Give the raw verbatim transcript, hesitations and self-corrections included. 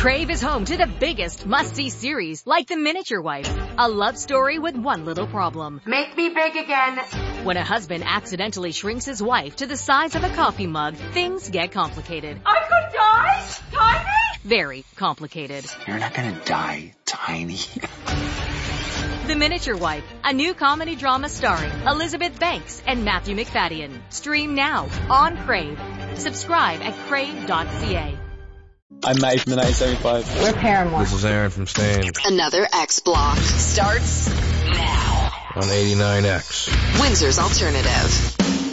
Crave is home to the biggest must-see series like The Miniature Wife, a love story with one little problem. Make me big again. When a husband accidentally shrinks his wife to the size of a coffee mug, things get complicated. I could die? Tiny? Very complicated. You're not gonna die, Tiny. The Miniature Wife, a new comedy drama starring Elizabeth Banks and Matthew McFadden. Stream now on Crave. Subscribe at crave dot c a. I'm Matty from the nineteen seventy-five. We're Paramore. This is Aaron from Stain. Another X Block starts now on eighty-nine X. Windsor's Alternative.